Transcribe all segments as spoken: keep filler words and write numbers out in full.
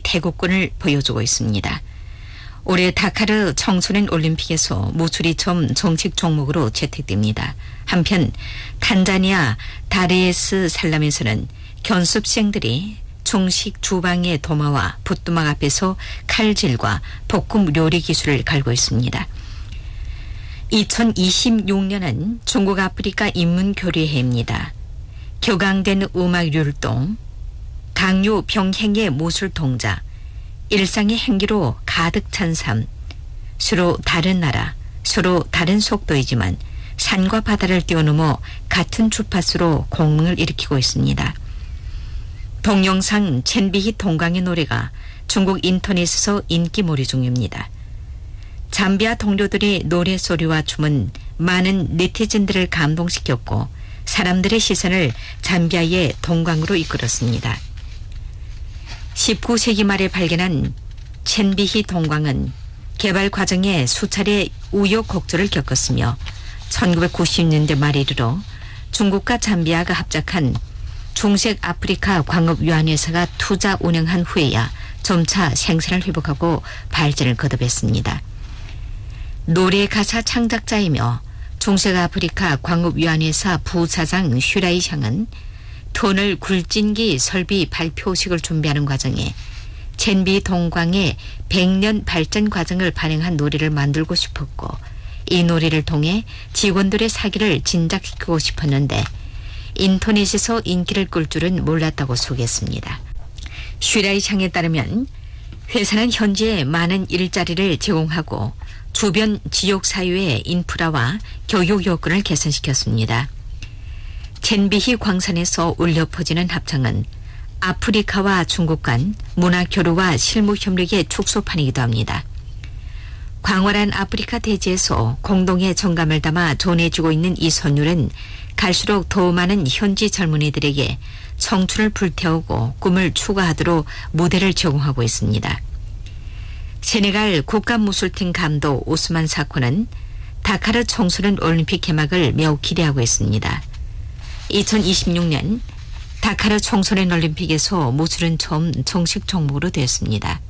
태국권을 보여주고 있습니다. 올해 다카르 청소년 올림픽에서 무술이 처음 정식 종목으로 채택됩니다. 한편 탄자니아 다르에스 살람에서는 견습생들이 중식 주방의 도마와 붓두막 앞에서 칼질과 볶음 요리 기술을 갈고 있습니다. 이천이십육 년은 중국 아프리카 인문교류해입니다. 격앙된 음악 율동, 강요 병행의 무술 동작, 일상의 행기로 가득 찬 삶, 서로 다른 나라, 서로 다른 속도이지만 산과 바다를 뛰어넘어 같은 주파수로 공명을 일으키고 있습니다. 동영상 첸비히 동강의 노래가 중국 인터넷에서 인기몰이 중입니다. 잠비아 동료들의 노래소리와 춤은 많은 네티즌들을 감동시켰고 사람들의 시선을 잠비아의 동강으로 이끌었습니다. 십구 세기 말에 발견한 첸비히 동강은 개발 과정에 수차례 우여곡절을 겪었으며 천구백구십 년대 말에 이르러 중국과 잠비아가 합작한 중색 아프리카 광업유한회사가 투자 운영한 후에야 점차 생산을 회복하고 발전을 거듭했습니다. 노래 가사 창작자이며 중색 아프리카 광업유한회사 부사장 슈라이샹은 터널 굴진기 설비 발표식을 준비하는 과정에 첸비 동광의 백 년 발전 과정을 반영한 노래를 만들고 싶었고 이 노래를 통해 직원들의 사기를 진작시키고 싶었는데 인터넷에서 인기를 끌 줄은 몰랐다고 소개했습니다. 슈라이샹에 따르면 회사는 현재 많은 일자리를 제공하고 주변 지역 사회의 인프라와 교육 여건을 개선시켰습니다. 첸비히 광산에서 울려 퍼지는 합창은 아프리카와 중국 간 문화 교류와 실무 협력의 축소판이기도 합니다. 광활한 아프리카 대지에서 공동의 정감을 담아 전해지고 있는 이 선율은 갈수록 더 많은 현지 젊은이들에게 청춘을 불태우고 꿈을 추구하도록 무대를 제공하고 있습니다. 세네갈 국가무술팀 감독 오스만 사코는 다카르 청소년 올림픽 개막을 매우 기대하고 있습니다. 이천이십육 년 다카르 청소년 올림픽에서 무술은 처음 정식 종목으로 되었습니다.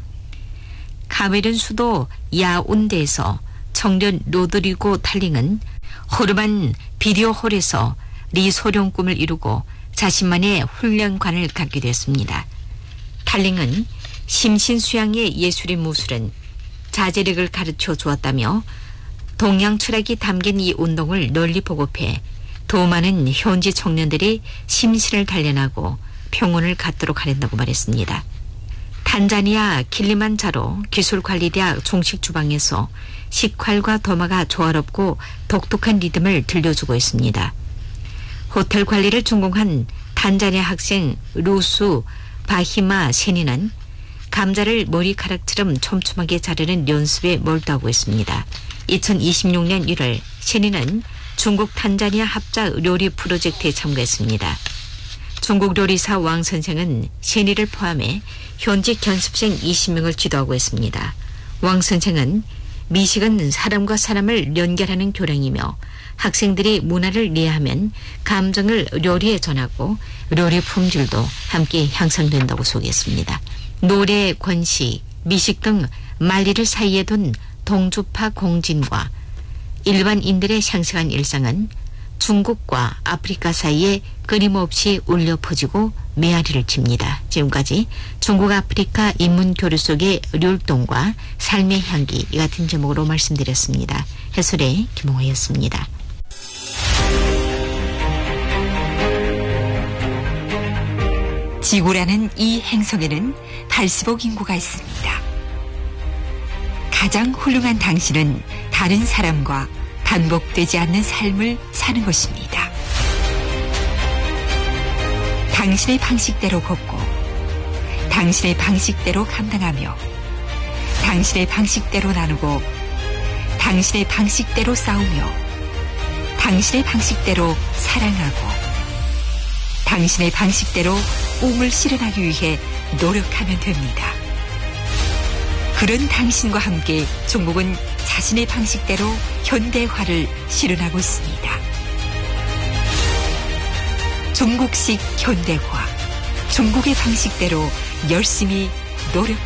카메룬 수도 야운데에서 청년 로드리고 탈링은 호르반 비디오 홀에서 리소룡 꿈을 이루고 자신만의 훈련관을 갖게 됐습니다. 탈링은 심신수양의 예술인 무술은 자제력을 가르쳐 주었다며 동양 철학이 담긴 이 운동을 널리 보급해 더 많은 현지 청년들이 심신을 단련하고 평온을 갖도록 하린다고 말했습니다. 탄자니아 킬리만자로 기술관리대학 중식주방에서 식칼과 도마가 조화롭고 독특한 리듬을 들려주고 있습니다. 호텔 관리를 전공한 탄자니아 학생 루수 바히마 세니는 감자를 머리카락처럼 촘촘하게 자르는 연습에 몰두하고 있습니다. 이천이십육 년 일월 세니는 중국 탄자니아 합작 요리 프로젝트에 참가했습니다. 중국 요리사 왕 선생은 세니를 포함해 현직 견습생 이십 명을 지도하고 있습니다. 왕 선생은 미식은 사람과 사람을 연결하는 교량이며 학생들이 문화를 이해하면 감정을 요리에 전하고 요리 품질도 함께 향상된다고 소개했습니다. 노래, 권시, 미식 등 만리를 사이에 둔 동주파 공진과 일반인들의 생생한 일상은 중국과 아프리카 사이에 끊임없이 울려 퍼지고 메아리를 칩니다. 지금까지 중국 아프리카 인문교류 속의 율동과 삶의 향기 이 같은 제목으로 말씀드렸습니다. 해설의 김홍호였습니다. 지구라는 이 행성에는 팔십억 인구가 있습니다. 가장 훌륭한 당신은 다른 사람과 반복되지 않는 삶을 사는 것입니다. 당신의 방식대로 걷고 당신의 방식대로 감당하며 당신의 방식대로 나누고 당신의 방식대로 싸우며 당신의 방식대로 사랑하고 당신의 방식대로 꿈을 실현하기 위해 노력하면 됩니다. 그런 당신과 함께 중국은 자신의 방식대로 현대화를 실현하고 있습니다. 중국식 현대화, 중국의 방식대로 열심히 노력